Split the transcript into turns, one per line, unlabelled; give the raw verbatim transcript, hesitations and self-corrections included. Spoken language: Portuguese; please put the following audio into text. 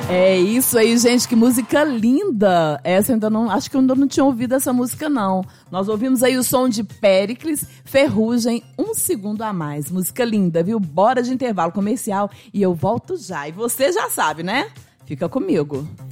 É isso aí, gente, que música linda. Essa ainda não, acho que eu ainda não tinha ouvido essa música, não. Nós ouvimos aí o som de Péricles, Ferrugem, Um Segundo a Mais. Música linda, viu? Bora de intervalo comercial e eu volto já. E você já sabe, né? Fica comigo.